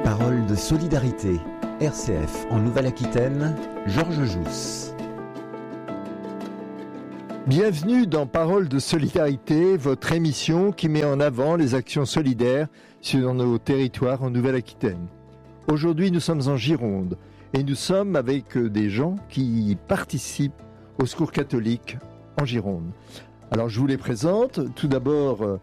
Parole de solidarité, RCF en Nouvelle-Aquitaine, Georges Jousse. Bienvenue dans Parole de solidarité, votre émission qui met en avant les actions solidaires sur nos territoires en Nouvelle-Aquitaine. Aujourd'hui, nous sommes en Gironde et nous sommes avec des gens qui participent au Secours catholique en Gironde. Alors, je vous les présente. Tout d'abord,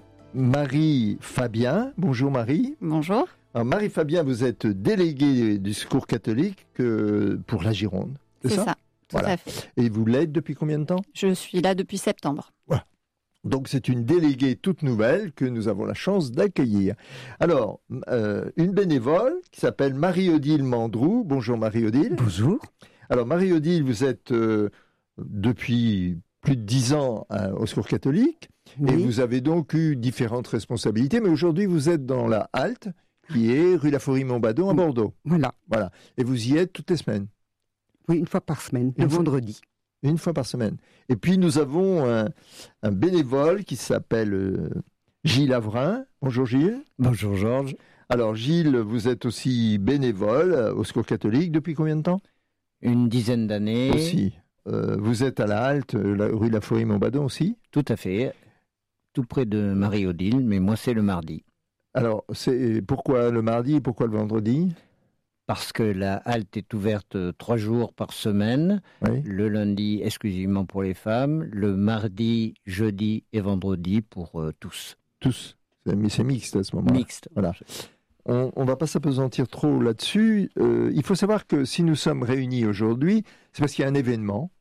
Marie-Fabien. Bonjour Marie. Bonjour. Alors, Marie-Fabien, vous êtes déléguée du Secours catholique pour la Gironde. C'est ça, tout voilà. à fait. Et vous l'êtes depuis combien de temps ? Je suis là depuis septembre. Voilà. Donc c'est une déléguée toute nouvelle que nous avons la chance d'accueillir. Alors, une bénévole qui s'appelle Marie-Odile Mandrou. Bonjour Marie-Odile. Bonjour. Alors Marie-Odile, vous êtes depuis plus de 10 ans au Secours catholique. Oui. Et vous avez donc eu différentes responsabilités. Mais aujourd'hui, vous êtes dans la halte qui est rue Laforie-Montbadon à Bordeaux. Voilà. Et vous y être toutes les semaines. Oui, une fois par semaine, le vendredi. Une fois par semaine. Et puis nous avons un bénévole qui s'appelle Gilles Avrin. Bonjour Gilles. Bonjour Georges. Alors Gilles, vous êtes aussi bénévole au Secours catholique depuis combien de temps ? Une dizaine d'années. Aussi. Vous êtes à la halte, rue Laforie-Montbadon aussi ? Tout à fait. Tout près de Marie-Odile, mais moi c'est le mardi. Alors, c'est pourquoi le mardi et pourquoi le vendredi ? Parce que la halte est ouverte 3 jours par semaine. Oui. Le lundi exclusivement pour les femmes. Le mardi, jeudi et vendredi pour tous. Tous. C'est mixte à ce moment-là. Mixte. Voilà. On ne va pas s'apesantir trop là-dessus. Il faut savoir que si nous sommes réunis aujourd'hui, c'est parce qu'il y a un événement,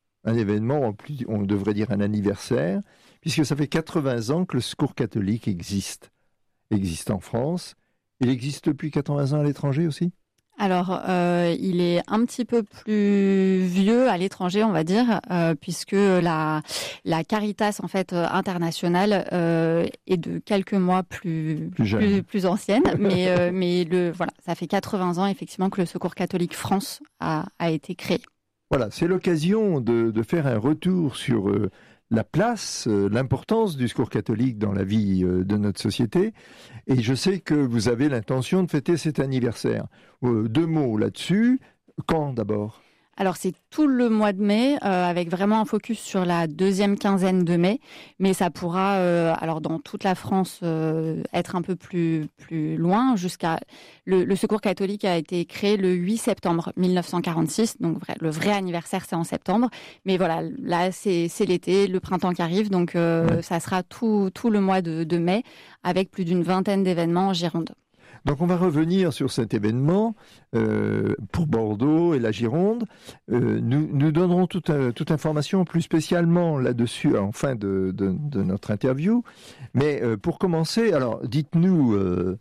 en plus, on devrait dire un anniversaire, puisque ça fait 80 ans que le Secours catholique existe en France. Il existe depuis 80 ans à l'étranger aussi ? Alors, il est un petit peu plus vieux à l'étranger, on va dire, puisque la Caritas en fait internationale est de quelques mois plus ancienne, mais voilà, ça fait 80 ans effectivement que le Secours catholique France a été créé. Voilà, c'est l'occasion de faire un retour sur la place, l'importance du Secours catholique dans la vie de notre société. Et je sais que vous avez l'intention de fêter cet anniversaire. 2 mots là-dessus. Quand d'abord ? Alors c'est tout le mois de mai, avec vraiment un focus sur la 2e quinzaine de mai, mais ça pourra, alors dans toute la France, être un peu plus loin, jusqu'à... Le Secours catholique a été créé le 8 septembre 1946, donc le vrai anniversaire c'est en septembre, mais voilà, là c'est l'été, le printemps qui arrive, donc ça sera tout le mois de mai, avec plus d'une vingtaine d'événements en Gironde. Donc on va revenir sur cet événement pour Bordeaux et la Gironde. Nous donnerons toute information plus spécialement là-dessus en fin de notre interview. Mais pour commencer, alors dites-nous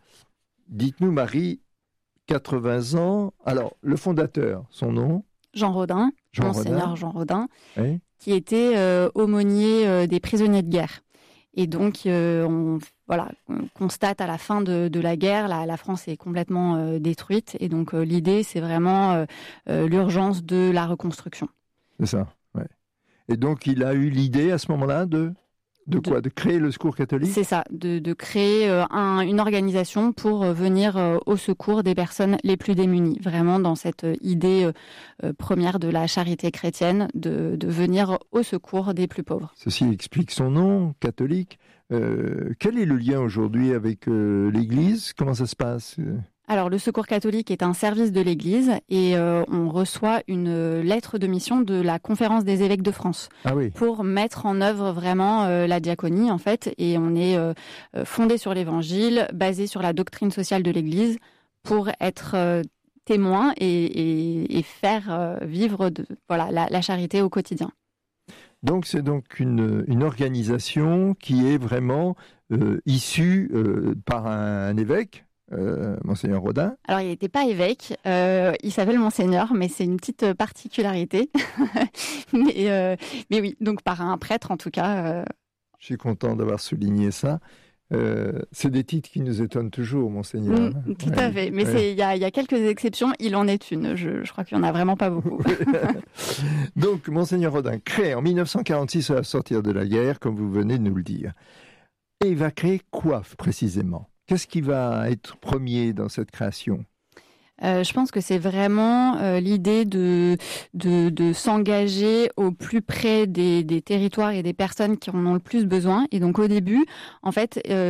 Marie, 80 ans. Alors le fondateur, son nom ? Jean Rodin, Monseigneur Jean Rodin, oui. Qui était aumônier des prisonniers de guerre. Et donc, on constate à la fin de la guerre, la France est complètement détruite. Et donc, l'idée, c'est vraiment l'urgence de la reconstruction. C'est ça, ouais. Et donc, il a eu l'idée à ce moment-là de quoi ? De créer le Secours catholique ? C'est ça, de créer une organisation pour venir au secours des personnes les plus démunies. Vraiment dans cette idée première de la charité chrétienne, de venir au secours des plus pauvres. Ceci explique son nom, catholique. Quel est le lien aujourd'hui avec l'Église ? Comment ça se passe ? Alors, le Secours catholique est un service de l'Église et on reçoit une lettre de mission de la Conférence des évêques de France pour mettre en œuvre vraiment la diaconie, en fait. Et on est fondé sur l'Évangile, basé sur la doctrine sociale de l'Église pour être témoin et faire vivre la charité au quotidien. Donc, c'est donc une organisation qui est vraiment issue par un évêque. Monseigneur Rodin. Alors, il n'était pas évêque, il s'appelle Monseigneur, mais c'est une petite particularité. mais oui, donc par un prêtre en tout cas. Je suis content d'avoir souligné ça. C'est des titres qui nous étonnent toujours, Monseigneur. Tout à fait, mais il y a quelques exceptions, il en est une. Je crois qu'il n'y en a vraiment pas beaucoup. Donc, Monseigneur Rodin crée en 1946 à la sortie de la guerre, comme vous venez de nous le dire. Et il va créer quoi précisément ? Qu'est-ce qui va être premier dans cette création ? Je pense que c'est vraiment l'idée de s'engager au plus près des territoires et des personnes qui en ont le plus besoin. Et donc au début, en fait,